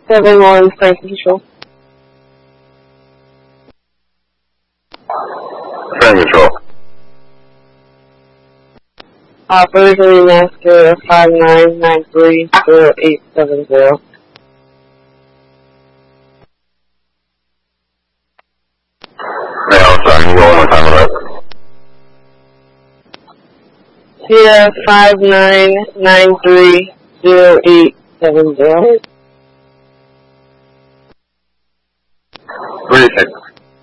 7-1, Frank Control. Frank Control. Berkeley Master 59930870. Yeah, I'm sorry, can you go one more time with that? Sierra 59930870. 36.